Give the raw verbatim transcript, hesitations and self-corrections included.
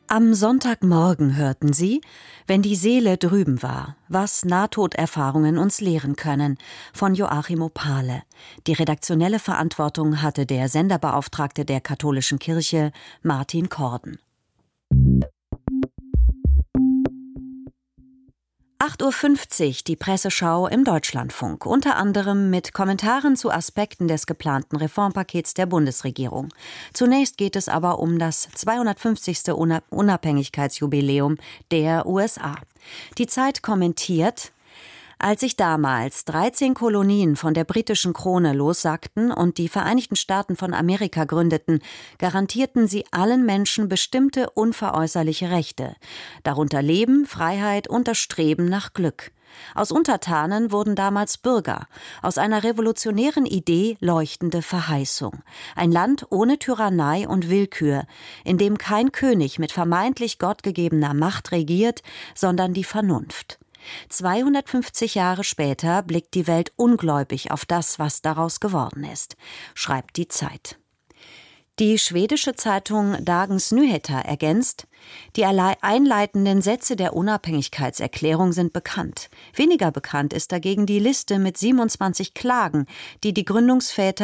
Am Sonntagmorgen hörten Sie, wenn die Seele drüben war, was Nahtoderfahrungen uns lehren können, von Joachim Opale. Die redaktionelle Verantwortung hatte der Senderbeauftragte der katholischen Kirche, Martin Korden. acht Uhr fünfzig, die Presseschau im Deutschlandfunk, unter anderem mit Kommentaren zu Aspekten des geplanten Reformpakets der Bundesregierung. Zunächst geht es aber um das zweihundertfünfzigste Unabhängigkeitsjubiläum der U S A. Die Zeit kommentiert: Als sich damals dreizehn Kolonien von der britischen Krone lossagten und die Vereinigten Staaten von Amerika gründeten, garantierten sie allen Menschen bestimmte unveräußerliche Rechte, darunter Leben, Freiheit und das Streben nach Glück. Aus Untertanen wurden damals Bürger, aus einer revolutionären Idee leuchtende Verheißung. Ein Land ohne Tyrannei und Willkür, in dem kein König mit vermeintlich gottgegebener Macht regiert, sondern die Vernunft. zweihundertfünfzig Jahre später blickt die Welt ungläubig auf das, was daraus geworden ist, schreibt die Zeit. Die schwedische Zeitung Dagens Nyheter ergänzt: Die einleitenden Sätze der Unabhängigkeitserklärung sind bekannt. Weniger bekannt ist dagegen die Liste mit siebenundzwanzig Klagen, die die Gründungsväter